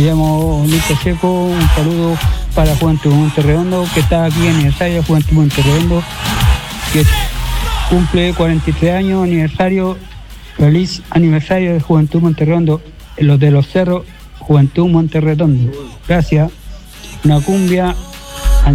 Me llamo Nico Seco, un saludo para Juventud Monterredondo, que está aquí en aniversario, Juventud Monterredondo, que cumple 43 años, aniversario, feliz aniversario de Juventud Monterredondo, los de los cerros, Juventud Monterredondo. Gracias. Una cumbia